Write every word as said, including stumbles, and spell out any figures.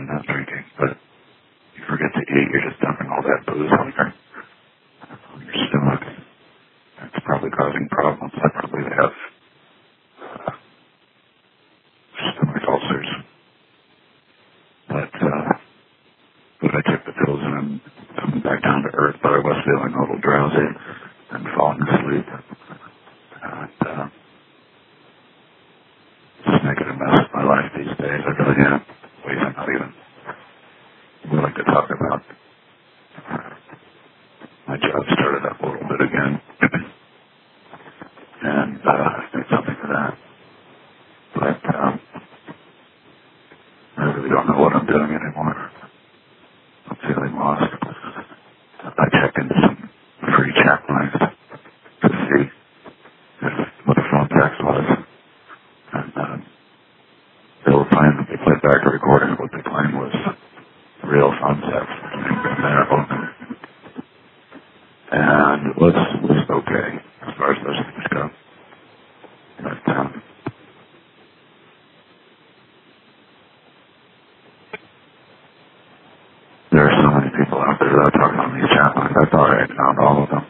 and not drinking, but you forget to eat, you're just dumping all that booze on your, on your stomach. That's probably causing problems. I probably have uh, stomach ulcers. But, uh, but I took the pills and I'm coming back down to earth, but I was feeling a little drowsy and falling asleep. And, uh, just making a mess of my life these days. I really am. Ways I'm not even willing to talk about. Uh, my job started up a little bit again. and, uh, did something for that. But, um, I really don't know what I'm doing anymore. I'm feeling lost. I checked into some free chat lines to see if, what a phone text was. And uh, they were playing, they played back a recording of what they claimed was real phone text. And it was, was okay as far as those things go. But, um, there are so many people out there that are talking on these chat lines. I thought I had found all of them.